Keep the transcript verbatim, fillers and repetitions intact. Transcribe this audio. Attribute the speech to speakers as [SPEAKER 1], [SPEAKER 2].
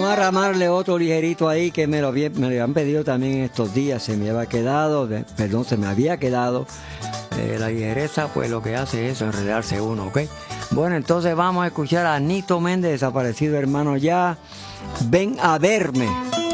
[SPEAKER 1] vamos a ramarle otro ligerito ahí que me lo, había, me lo habían pedido también estos días. Se me había quedado, de, perdón, se me había quedado. Eh, la ligereza, pues lo que hace es eso, enredarse uno, ¿ok? Bueno, entonces vamos a escuchar a Nito Méndez, desaparecido hermano ya. Ven a verme.